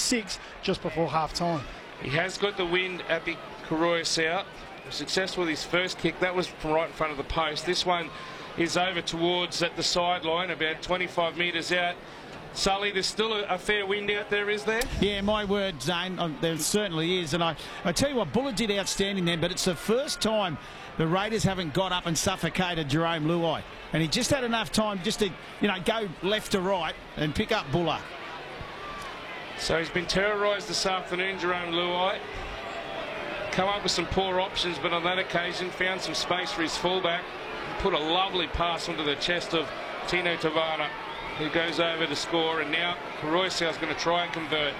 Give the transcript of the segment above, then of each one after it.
16-6 just before half-time. He has got the wind at the Koroya South. Successful with his first kick. That was from right in front of the post. This one is over towards at the sideline, about 25 metres out. Sully, there's still a fair wind out there, is there? Yeah, my word, Zane, there certainly is. And I tell you what, Buller did outstanding then, but it's the first time the Raiders haven't got up and suffocated Jerome Luai. And he just had enough time just to, go left to right and pick up Buller. So he's been terrorised this afternoon, Jerome Luai. Come up with some poor options, but on that occasion found some space for his fullback. Put a lovely pass onto the chest of Tino Tavana, who goes over to score, and now Koroya South's going to try and convert.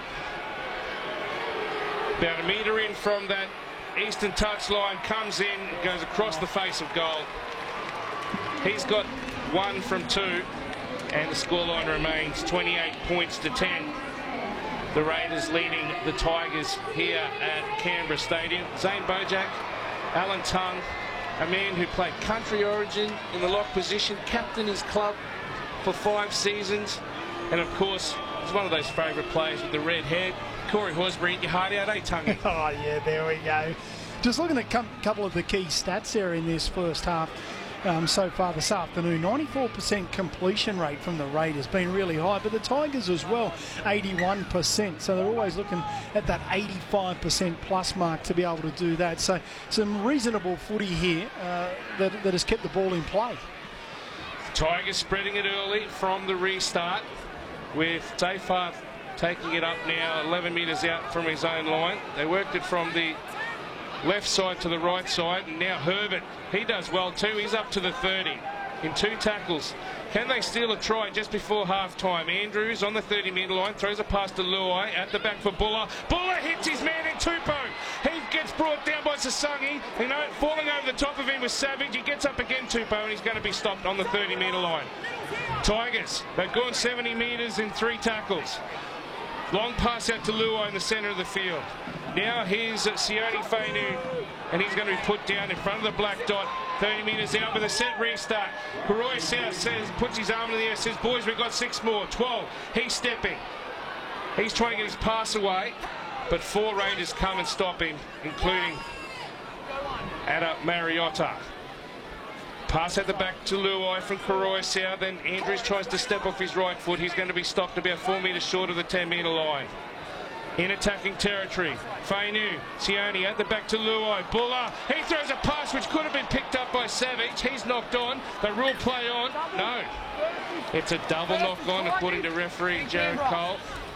About a metre in from that eastern touchline, comes in, goes across the face of goal. He's got 1 from 2, and the scoreline remains 28 points to 10. The Raiders leading the Tigers here at Canberra Stadium. Zane Bojack, Alan Tongue, a man who played country origin in the lock position, captained his club for 5 seasons, and of course he's one of those favourite players with the red hair. Corey Horsburgh, eat your heart out, eh, Tongue? Oh yeah, there we go. Just looking at a couple of the key stats there in this first half so far this afternoon. 94% completion rate from the Raiders, been really high, but the Tigers as well, 81%. So they're always looking at that 85% plus mark to be able to do that. So some reasonable footy here that has kept the ball in play. Tigers spreading it early from the restart, with Tafar taking it up now 11 metres out from his own line. They worked it from the left side to the right side, and now Herbert, he does well too. He's up to the 30 in 2 tackles. Can they steal a try just before half-time? Andrews on the 30-metre line, throws a pass to Luai, at the back for Buller. Buller hits his man in Tupou. He gets brought down by Sasangi. Falling over the top of him was Savage. He gets up again, Tupou, and he's going to be stopped on the 30-metre line. Tigers, they've gone 70 metres in 3 tackles. Long pass out to Luai in the centre of the field. Now here's Sione Fainu, and he's going to be put down in front of the black dot. 30 metres out with a set restart. Koroya South puts his arm in the air, says, boys, we've got 6 more. 12. He's stepping. He's trying to get his pass away, but 4 Raiders come and stop him, including Ada Mariotta. Pass at the back to Luai from Koroya South. Then Andrews tries to step off his right foot. He's going to be stopped about 4 metres short of the 10-metre line. In attacking territory, Fainu, Sione at the back to Luai. Buller, he throws a pass which could have been picked up by Savage. He's knocked on. The rule play on. No. It's a double knock on, according to referee Jared Cole.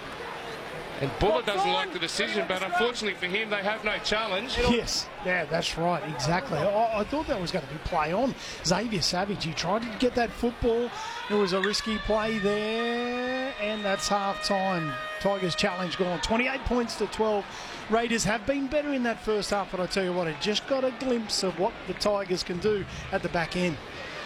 And Buller doesn't like the decision, but unfortunately for him, they have no challenge. Yes, yeah, that's right, exactly. I thought that was going to be play on. Xavier Savage, he tried to get that football. It was a risky play there, and that's half-time. Tigers challenge gone. 28 points to 12. Raiders have been better in that first half, but I tell you what, I just got a glimpse of what the Tigers can do at the back end.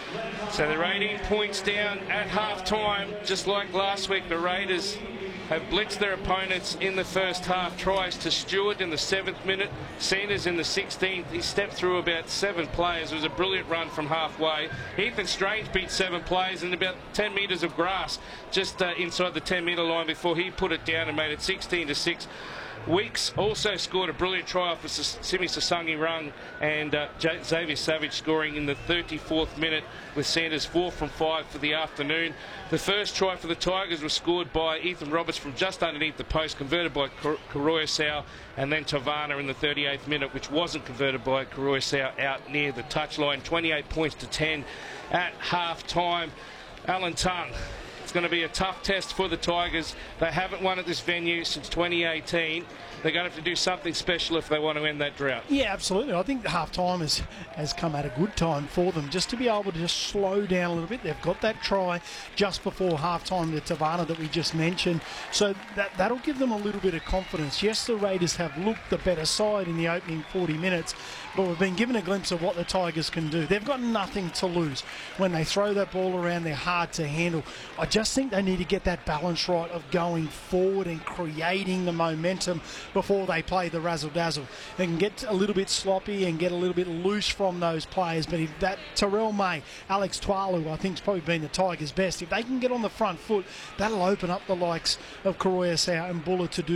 So they're 18 points down at half-time. Just like last week, the Raiders have blitzed their opponents in the first half. Tries to Stewart in the 7th minute, Sanders in the 16th. He stepped through about 7 players. It was a brilliant run from halfway. Ethan Strange beat 7 players in about 10 metres of grass just inside the 10-metre line before he put it down and made it 16-6. Weeks also scored a brilliant try off of Simi Sasangi Rung, and Xavier Savage scoring in the 34th minute with Sanders 4 from 5 for the afternoon. The first try for the Tigers was scored by Ethan Roberts from just underneath the post, converted by Koroya South, and then Tavana in the 38th minute, which wasn't converted by Koroya South out near the touchline. 28 points to 10 at half-time. Alan Tongue. It's going to be a tough test for the Tigers. They haven't won at this venue since 2018. They're going to have to do something special if they want to end that drought. Yeah, absolutely. I think half-time has come at a good time for them, just to be able to just slow down a little bit. They've got that try just before half-time to Tavana that we just mentioned. So that'll give them a little bit of confidence. Yes, the Raiders have looked the better side in the opening 40 minutes, but we've been given a glimpse of what the Tigers can do. They've got nothing to lose. When they throw that ball around, they're hard to handle. I just think they need to get that balance right of going forward and creating the momentum before they play the razzle-dazzle. They can get a little bit sloppy and get a little bit loose from those players, but if that Terrell May, Alex Tualu, I think has probably been the Tigers' best. If they can get on the front foot, that'll open up the likes of Koroya South and Buller to do